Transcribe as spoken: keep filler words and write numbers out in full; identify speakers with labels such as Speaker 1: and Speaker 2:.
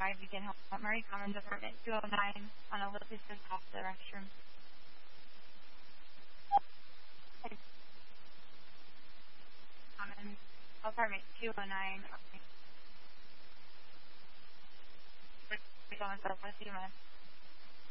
Speaker 1: five Beacon Hill, Murray Commons, apartment two oh nine, on Olympus, just off the restroom. Commons, apartment two oh nine. Okay. Southwest, you, man.